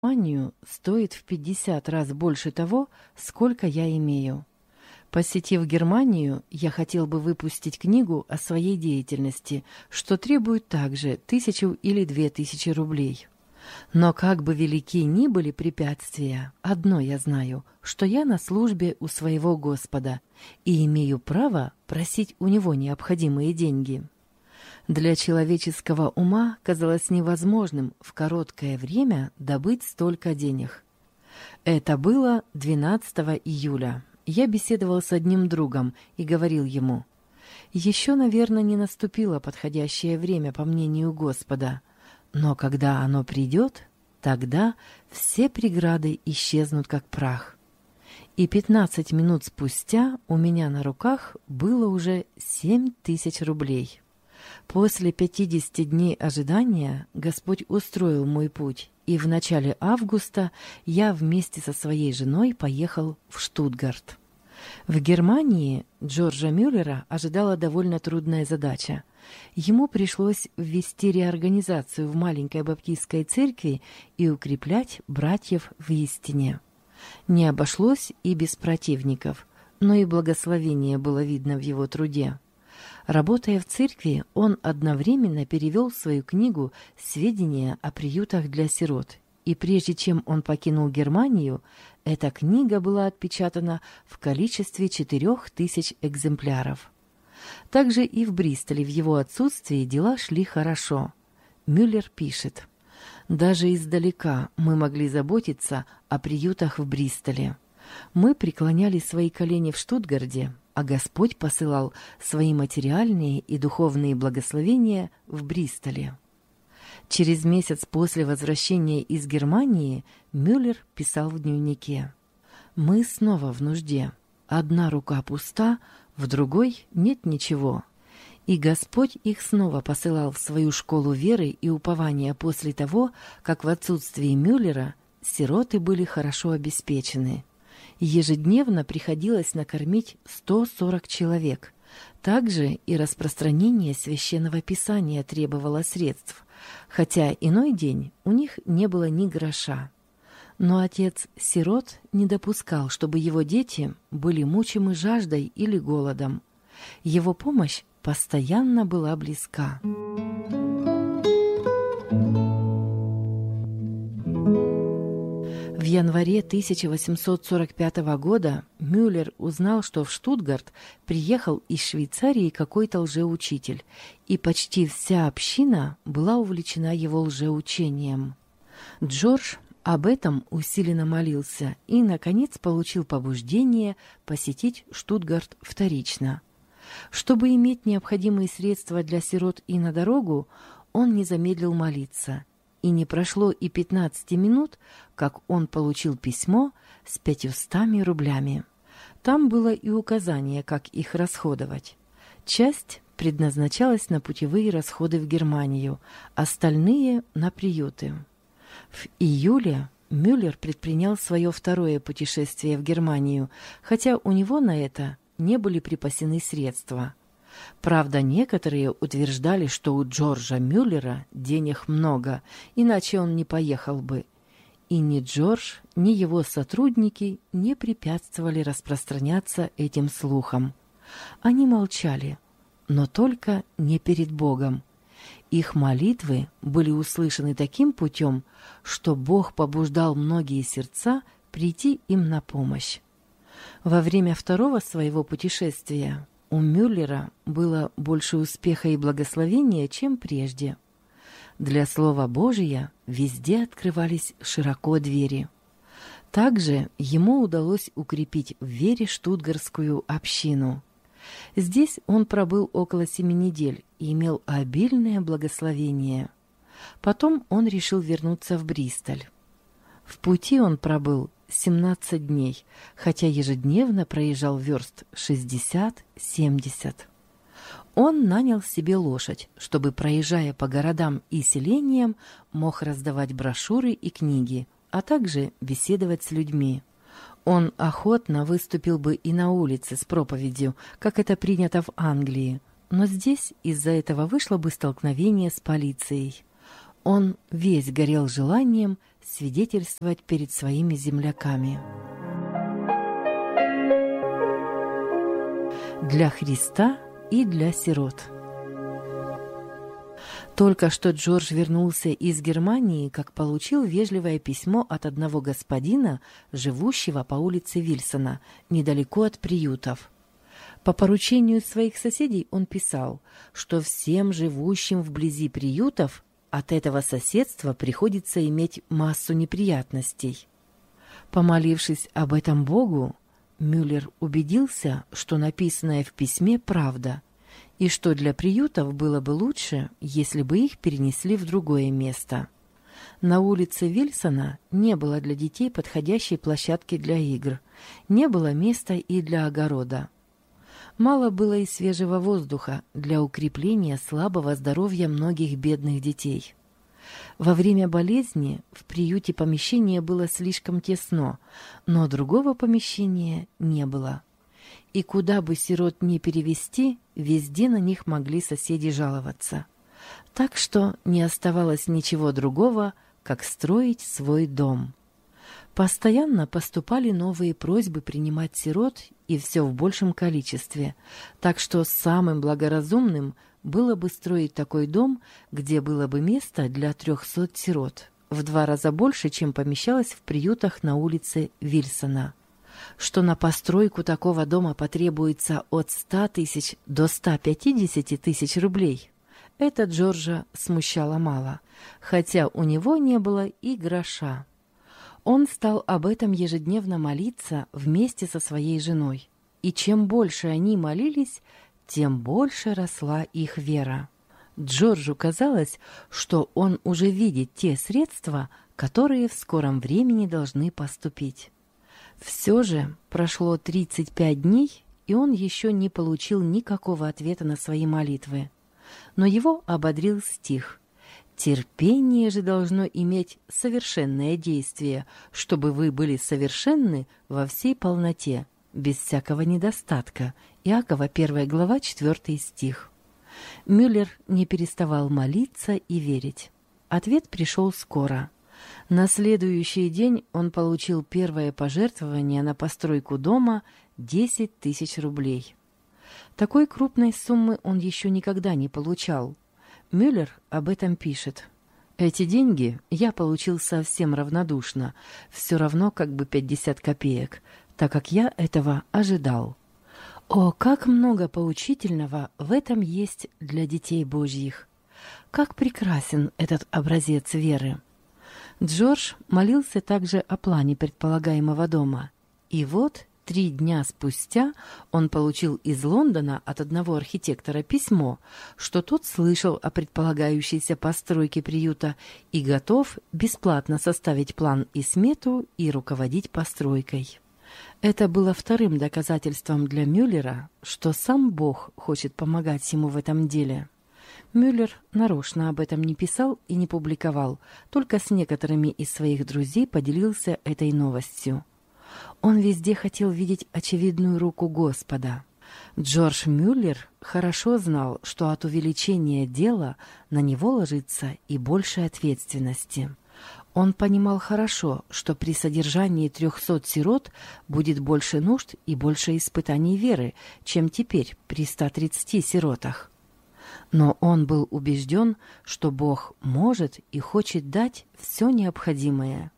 Германию стоит в 50 раз больше того, сколько я имею. Посетив Германию, я хотел бы выпустить книгу о своей деятельности, что требует также 1000 или 2000 рублей. Но как бы велики ни были препятствия, одно я знаю, что я на службе у своего Господа и имею право просить у Него необходимые деньги. Для человеческого ума казалось невозможным в короткое время добыть столько денег. Это было 12 июля. Я беседовал с одним другом и говорил ему: «Еще, наверное, не наступило подходящее время, по мнению Господа, но когда оно придет, тогда все преграды исчезнут как прах». И 15 минут спустя у меня на руках было уже 7000 рублей. После 50 дней ожидания Господь устроил мой путь, и в начале августа я вместе со своей женой поехал в Штутгарт. В Германии Джорджа Мюллера ожидала довольно трудная задача. Ему пришлось ввести реорганизацию в маленькой баптистской церкви и укреплять братьев в истине. Не обошлось и без противников, но и благословение было видно в его труде. Работая в церкви, он одновременно перевел в свою книгу сведения о приютах для сирот, и прежде чем он покинул Германию, эта книга была отпечатана в количестве 4000 экземпляров. Также и в Бристоле в его отсутствии дела шли хорошо. Мюллер пишет: «Даже издалека мы могли заботиться о приютах в Бристоле. Мы преклоняли свои колени в Штутгарте, а Господь посылал свои материальные и духовные благословения в Бристоле». Через месяц после возвращения из Германии Мюллер писал в дневнике: «Мы снова в нужде. Одна рука пуста, в другой нет ничего». И Господь их снова посылал в свою школу веры и упования после того, как в отсутствии Мюллера сироты были хорошо обеспечены. Ежедневно приходилось накормить 140 человек. Также и распространение священного писания требовало средств, хотя иной день у них не было ни гроша. Но отец сирот не допускал, чтобы его дети были мучимы жаждой или голодом. Его помощь постоянно была близка. В январе 1845 года Мюллер узнал, что в Штутгарт приехал из Швейцарии какой-то лжеучитель, и почти вся община была увлечена его лжеучением. Джордж об этом усиленно молился и, наконец, получил побуждение посетить Штутгарт вторично. Чтобы иметь необходимые средства для сирот и на дорогу, он не замедлил молиться. И не прошло и 15 минут, как он получил письмо с 500 рублями. Там было и указание, как их расходовать. Часть предназначалась на путевые расходы в Германию, остальные — на приюты. В июле Мюллер предпринял свое второе путешествие в Германию, хотя у него на это не были припасены средства. Правда, некоторые утверждали, что у Джорджа Мюллера денег много, иначе он не поехал бы. И ни Джордж, ни его сотрудники не препятствовали распространяться этим слухам. Они молчали, но только не перед Богом. Их молитвы были услышаны таким путем, что Бог побуждал многие сердца прийти им на помощь. Во время второго своего путешествия у Мюллера было больше успеха и благословения, чем прежде. Для Слова Божия везде открывались широко двери. Также ему удалось укрепить в вере штутгартскую общину. Здесь он пробыл около 7 недель и имел обильное благословение. Потом он решил вернуться в Бристоль. В пути он пробыл 17 дней, хотя ежедневно проезжал верст 60-70. Он нанял себе лошадь, чтобы, проезжая по городам и селениям, мог раздавать брошюры и книги, а также беседовать с людьми. Он охотно выступил бы и на улице с проповедью, как это принято в Англии, но здесь из-за этого вышло бы столкновение с полицией. Он весь горел желанием свидетельствовать перед своими земляками. Для Христа и для сирот. Только что Джордж вернулся из Германии, как получил вежливое письмо от одного господина, живущего по улице Вильсона, недалеко от приютов. По поручению своих соседей он писал, что всем живущим вблизи приютов от этого соседства приходится иметь массу неприятностей. Помолившись об этом Богу, Мюллер убедился, что написанное в письме правда, и что для приютов было бы лучше, если бы их перенесли в другое место. На улице Вильсона не было для детей подходящей площадки для игр, не было места и для огорода. Мало было и свежего воздуха для укрепления слабого здоровья многих бедных детей. Во время болезни в приюте помещение было слишком тесно, но другого помещения не было. И куда бы сирот ни перевести, везде на них могли соседи жаловаться. Так что не оставалось ничего другого, как строить свой дом. Постоянно поступали новые просьбы принимать сирот, и все в большем количестве, так что самым благоразумным было бы строить такой дом, где было бы место для 300 сирот, в 2 раза больше, чем помещалось в приютах на улице Вильсона. Что на постройку такого дома потребуется от 100 тысяч до 150 тысяч рублей, это Джорджа смущало мало, хотя у него не было и гроша. Он стал об этом ежедневно молиться вместе со своей женой, и чем больше они молились, тем больше росла их вера. Джорджу казалось, что он уже видит те средства, которые в скором времени должны поступить. Все же прошло 35 дней, и он еще не получил никакого ответа на свои молитвы. Но его ободрил стих: «Терпение же должно иметь совершенное действие, чтобы вы были совершенны во всей полноте, без всякого недостатка». Иакова 1 глава 4 стих. Мюллер не переставал молиться и верить. Ответ пришел скоро. На следующий день он получил первое пожертвование на постройку дома — 10 тысяч рублей. Такой крупной суммы он еще никогда не получал. Мюллер об этом пишет: «Эти деньги я получил совсем равнодушно, все равно как бы 50 копеек, так как я этого ожидал». О, как много поучительного в этом есть для детей Божьих! Как прекрасен этот образец веры! Джордж молился также о плане предполагаемого дома. И вот 3 дня спустя он получил из Лондона от одного архитектора письмо, что тот слышал о предполагающейся постройке приюта и готов бесплатно составить план и смету и руководить постройкой. Это было вторым доказательством для Мюллера, что сам Бог хочет помогать ему в этом деле. Мюллер нарочно об этом не писал и не публиковал, только с некоторыми из своих друзей поделился этой новостью. Он везде хотел видеть очевидную руку Господа. Джордж Мюллер хорошо знал, что от увеличения дела на него ложится и больше ответственности. Он понимал хорошо, что при содержании 300 сирот будет больше нужд и больше испытаний веры, чем теперь при 130 сиротах. Но он был убежден, что Бог может и хочет дать все необходимое.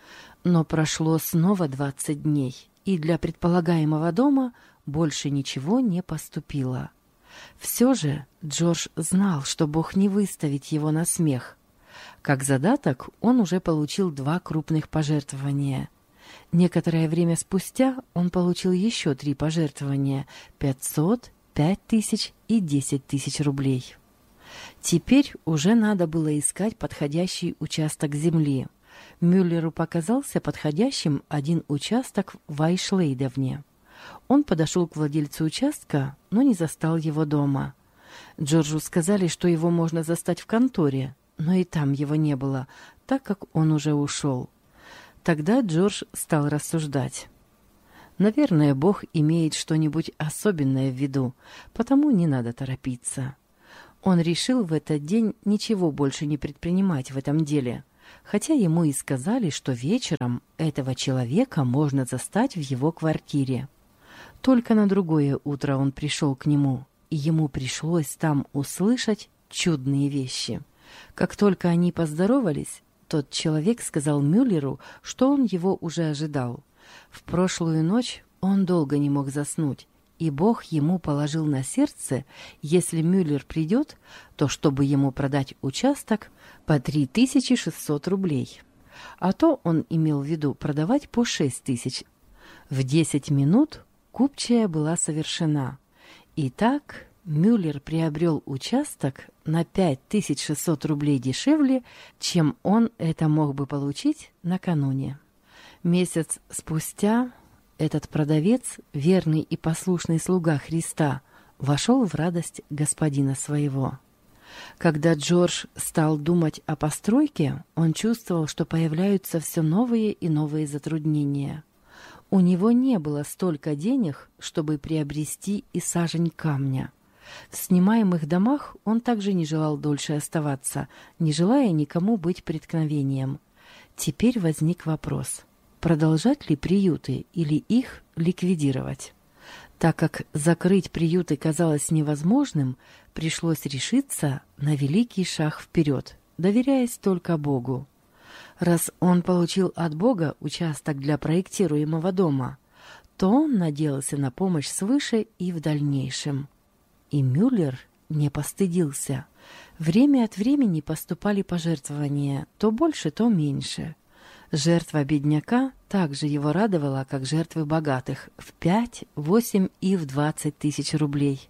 Но прошло снова 20 дней, и для предполагаемого дома больше ничего не поступило. Все же Джордж знал, что Бог не выставит его на смех. Как задаток он уже получил 2 крупных пожертвования. Некоторое время спустя он получил еще 3 пожертвования — 500, 5000 и 10 тысяч рублей. Теперь уже надо было искать подходящий участок земли. Мюллеру показался подходящим один участок в Айшлейдовне. Он подошел к владельцу участка, но не застал его дома. Джорджу сказали, что его можно застать в конторе, но и там его не было, так как он уже ушел. Тогда Джордж стал рассуждать. Наверное, Бог имеет что-нибудь особенное в виду, потому не надо торопиться. Он решил в этот день ничего больше не предпринимать в этом деле. хотя ему и сказали, что вечером этого человека можно застать в его квартире. Только на другое утро он пришел к нему, и ему пришлось там услышать чудные вещи. Как только они поздоровались, тот человек сказал Мюллеру, что он его уже ожидал. В прошлую ночь он долго не мог заснуть, и Бог ему положил на сердце, если Мюллер придет, то чтобы ему продать участок по 3600 рублей. А то он имел в виду продавать по 6000. В 10 минут купчая была совершена. Итак, Мюллер приобрел участок на 5600 рублей дешевле, чем он это мог бы получить накануне. Месяц спустя этот продавец, верный и послушный слуга Христа, вошел в радость господина своего. Когда Джордж стал думать о постройке, он чувствовал, что появляются все новые и новые затруднения. У него не было столько денег, чтобы приобрести и сажень камня. В снимаемых домах он также не желал дольше оставаться, не желая никому быть преткновением. Теперь возник вопрос, продолжать ли приюты или их ликвидировать? Так как закрыть приюты казалось невозможным, пришлось решиться на великий шаг вперед, доверяясь только Богу. Раз он получил от Бога участок для проектируемого дома, то он надеялся на помощь свыше и в дальнейшем. И Мюллер не постыдился. Время от времени поступали пожертвования, то больше, то меньше. Жертва бедняка также его радовала, как жертвы богатых, в 5, 8 и в 20 тысяч рублей.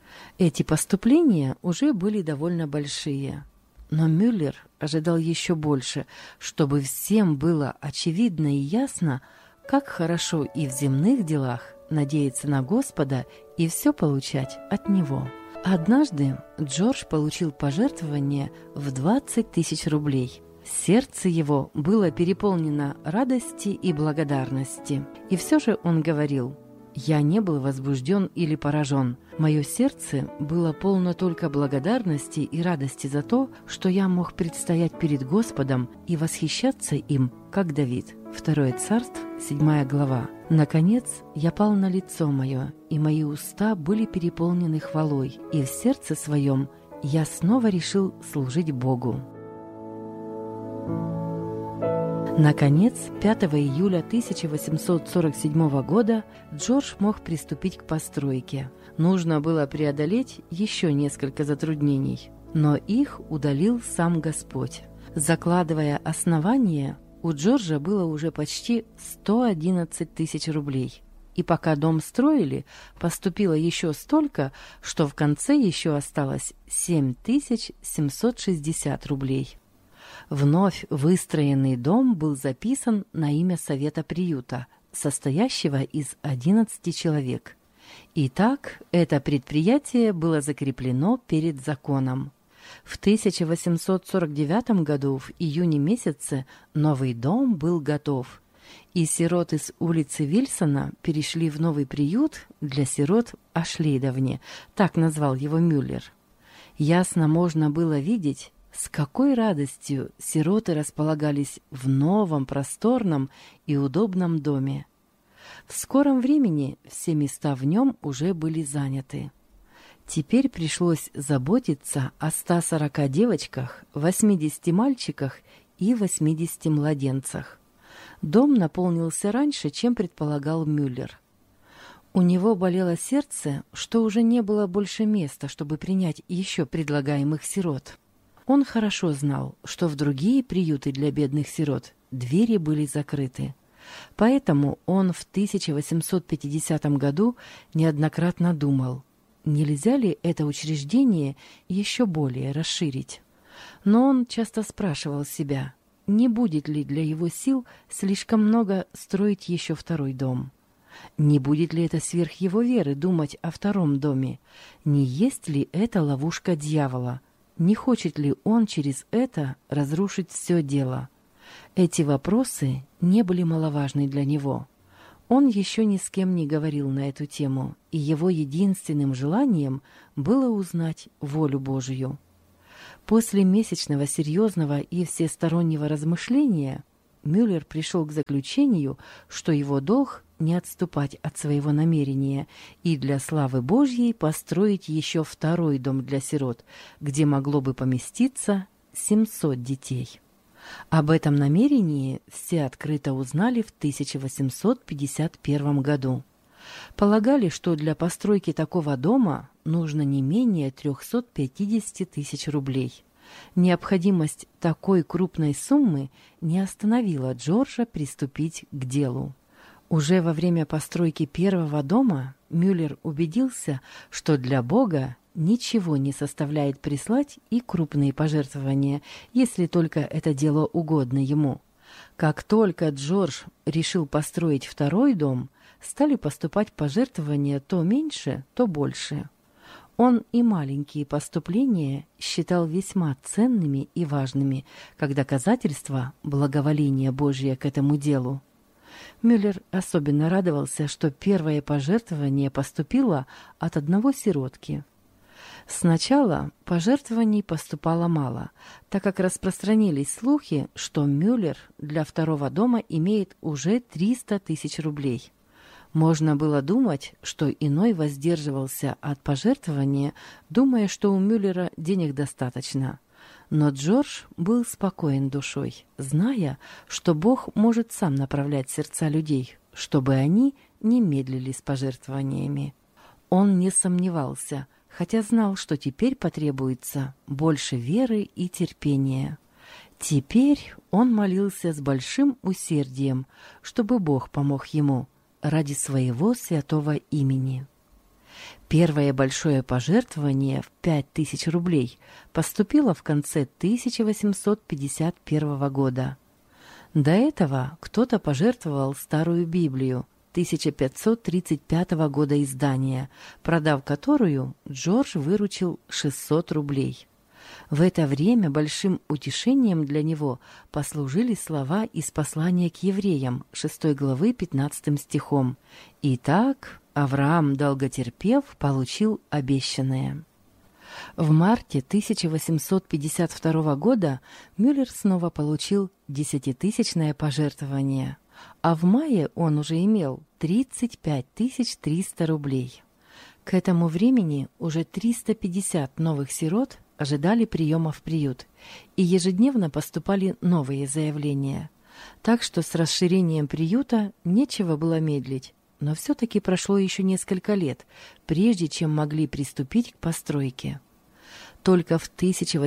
Эти поступления уже были довольно большие. Но Мюллер ожидал еще больше, чтобы всем было очевидно и ясно, как хорошо и в земных делах надеяться на Господа и все получать от Него. Однажды Джордж получил пожертвование в 20 тысяч рублей. Сердце его было переполнено радости и благодарности. И все же он говорил: «Я не был возбужден или поражен. Мое сердце было полно только благодарности и радости за то, что я мог предстоять перед Господом и восхищаться им, как Давид». 2 Царств, 7 глава. «Наконец я пал на лицо мое, и мои уста были переполнены хвалой, и в сердце своем я снова решил служить Богу». Наконец, 5 июля 1847 года Джордж мог приступить к постройке. Нужно было преодолеть еще несколько затруднений, но их удалил сам Господь. Закладывая основание, у Джорджа было уже почти 111 тысяч рублей. И пока дом строили, поступило еще столько, что в конце еще осталось 7760 рублей. Вновь выстроенный дом был записан на имя Совета приюта, состоящего из 11 человек. Итак, это предприятие было закреплено перед законом. В 1849 году, в июне месяце, новый дом был готов, и сироты с улицы Вильсона перешли в новый приют для сирот в Ашлейдовне, так назвал его Мюллер. Ясно можно было видеть, с какой радостью сироты располагались в новом, просторном и удобном доме. В скором времени все места в нем уже были заняты. Теперь пришлось заботиться о 140 девочках, 80 мальчиках и 80 младенцах. Дом наполнился раньше, чем предполагал Мюллер. У него болело сердце, что уже не было больше места, чтобы принять еще предлагаемых сирот. Он хорошо знал, что в другие приюты для бедных сирот двери были закрыты. Поэтому он в 1850 году неоднократно думал, нельзя ли это учреждение еще более расширить. Но он часто спрашивал себя, не будет ли для его сил слишком много строить еще второй дом. Не будет ли это сверх его веры думать о втором доме? Не есть ли это ловушка дьявола? Не хочет ли он через это разрушить все дело? Эти вопросы не были маловажны для него. Он еще ни с кем не говорил на эту тему, и его единственным желанием было узнать волю Божию. После месячного серьезного и всестороннего размышления Мюллер пришел к заключению, что его долг не отступать от своего намерения и для славы Божьей построить еще второй дом для сирот, где могло бы поместиться 700 детей. Об этом намерении все открыто узнали в 1851 году. Полагали, что для постройки такого дома нужно не менее 350 тысяч рублей. Необходимость такой крупной суммы не остановила Джорджа приступить к делу. Уже во время постройки первого дома Мюллер убедился, что для Бога ничего не составляет прислать и крупные пожертвования, если только это дело угодно ему. Как только Джордж решил построить второй дом, стали поступать пожертвования то меньше, то больше. Он и маленькие поступления считал весьма ценными и важными, как доказательство благоволения Божия к этому делу. Мюллер особенно радовался, что первое пожертвование поступило от одного сиротки. Сначала пожертвований поступало мало, так как распространились слухи, что Мюллер для второго дома имеет уже 300 тысяч рублей. Можно было думать, что иной воздерживался от пожертвования, думая, что у Мюллера денег достаточно. Но Джордж был спокоен душой, зная, что Бог может сам направлять сердца людей, чтобы они не медлили с пожертвованиями. Он не сомневался, хотя знал, что теперь потребуется больше веры и терпения. Теперь он молился с большим усердием, чтобы Бог помог ему ради своего святого имени. Первое большое пожертвование в 5000 рублей поступило в конце 1851 года. До этого кто-то пожертвовал старую Библию 1535 года издания, продав которую Джордж выручил 600 рублей. В это время большим утешением для него послужили слова из послания к евреям 6 главы 15 стихом. «Итак, Авраам, долготерпев, получил обещанное». В марте 1852 года Мюллер снова получил 10-тысячное пожертвование, а в мае он уже имел 35 300 рублей. К этому времени уже 350 новых сирот ожидали приема в приют, и ежедневно поступали новые заявления. Так что с расширением приюта нечего было медлить, но все-таки прошло еще несколько лет, прежде чем могли приступить к постройке. Только в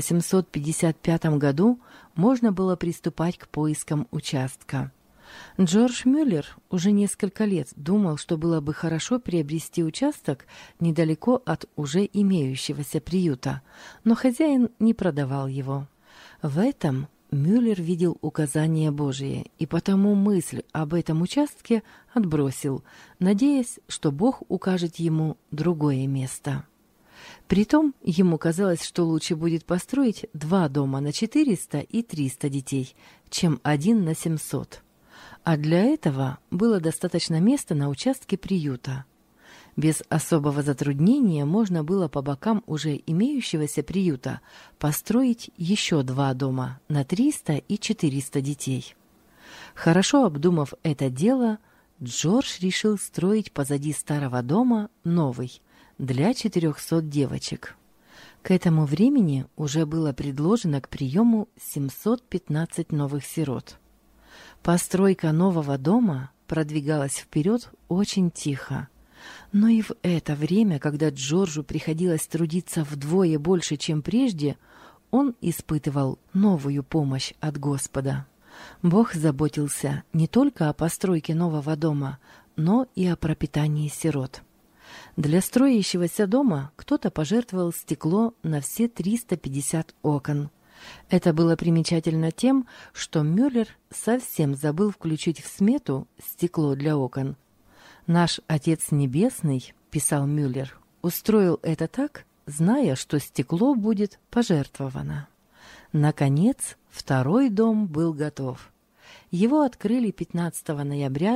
1855 году можно было приступать к поискам участка. Джордж Мюллер уже несколько лет думал, что было бы хорошо приобрести участок недалеко от уже имеющегося приюта, но хозяин не продавал его. В этом Мюллер видел указание Божие, и потому мысль об этом участке отбросил, надеясь, что Бог укажет ему другое место. Притом ему казалось, что лучше будет построить 2 дома на 400 и 300 детей, чем 1 на 700. А для этого было достаточно места на участке приюта. Без особого затруднения можно было по бокам уже имеющегося приюта построить еще 2 дома на 300 и 400 детей. Хорошо обдумав это дело, Джордж решил строить позади старого дома новый, для 400 девочек. К этому времени уже было предложено к приему 715 новых сирот. Постройка нового дома продвигалась вперед очень тихо. Но и в это время, когда Джорджу приходилось трудиться вдвое больше, чем прежде, он испытывал новую помощь от Господа. Бог заботился не только о постройке нового дома, но и о пропитании сирот. Для строящегося дома кто-то пожертвовал стекло на все 350 окон. Это было примечательно тем, что Мюллер совсем забыл включить в смету стекло для окон. «Наш Отец Небесный, — писал Мюллер, — устроил это так, зная, что стекло будет пожертвовано». Наконец, второй дом был готов. Его открыли 15 ноября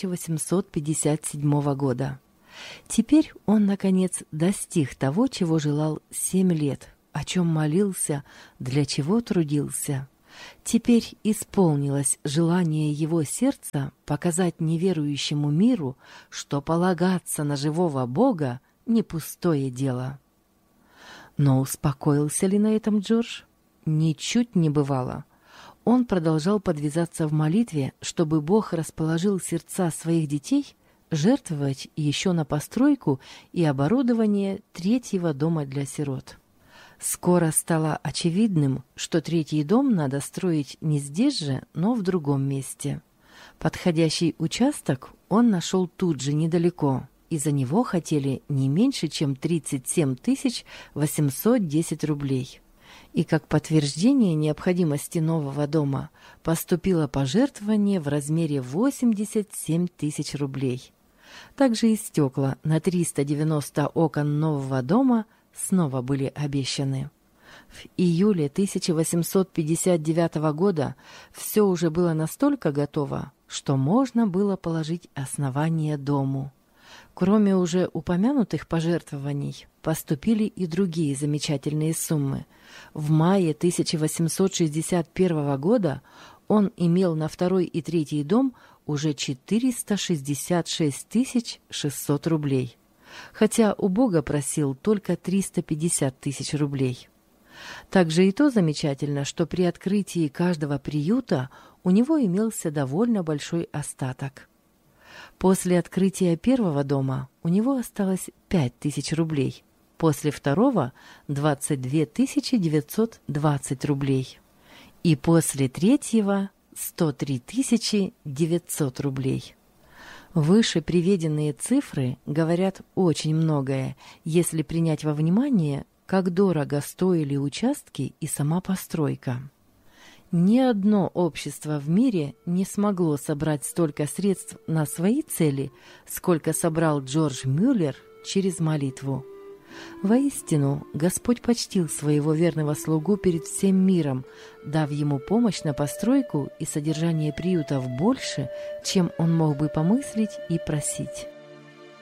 1857 года. Теперь он, наконец, достиг того, чего желал 7 лет, о чем молился, для чего трудился. Теперь исполнилось желание его сердца показать неверующему миру, что полагаться на живого Бога — не пустое дело. Но успокоился ли на этом Джордж? Ничуть не бывало. Он продолжал подвязаться в молитве, чтобы Бог расположил сердца своих детей жертвовать еще на постройку и оборудование третьего дома для сирот. Скоро стало очевидным, что третий дом надо строить не здесь же, но в другом месте. Подходящий участок он нашел тут же недалеко, и за него хотели не меньше, чем 37 810 рублей. И как подтверждение необходимости нового дома поступило пожертвование в размере 87 тысяч рублей. Также и стекла на 390 окон нового дома снова были обещаны. В июле 1859 года все уже было настолько готово, что можно было положить основание дому. Кроме уже упомянутых пожертвований, поступили и другие замечательные суммы. В мае 1861 года он имел на второй и третий дом уже 466 600 рублей, хотя у Бога просил только 350 тысяч рублей. Также и то замечательно, что при открытии каждого приюта у него имелся довольно большой остаток. После открытия первого дома у него осталось 5000 рублей, после второго – 22 920 рублей, и после третьего – 103 900 рублей. Выше приведенные цифры говорят очень многое, если принять во внимание, как дорого стоили участки и сама постройка. Ни одно общество в мире не смогло собрать столько средств на свои цели, сколько собрал Джордж Мюллер через молитву. Воистину, Господь почтил своего верного слугу перед всем миром, дав ему помощь на постройку и содержание приютов больше, чем он мог бы помыслить и просить.